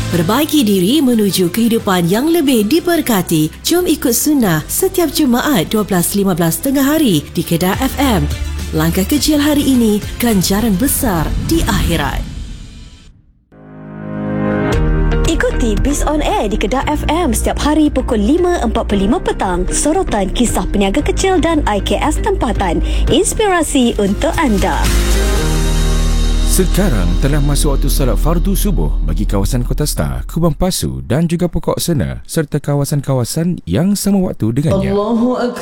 Perbaiki diri menuju kehidupan yang lebih diberkati. Jom ikut sunnah setiap Jumaat 12.15 tengah hari di Kedah FM. Langkah kecil hari ini, ganjaran besar di akhirat. Ikuti Biz On Air di Kedah FM setiap hari pukul 5.45 petang. Sorotan kisah peniaga kecil dan IKS tempatan. Inspirasi untuk anda. Sekarang telah masuk waktu salat fardu subuh bagi kawasan Kota Star, Kubang Pasu dan juga Pokok Sena serta kawasan-kawasan yang sama waktu dengannya.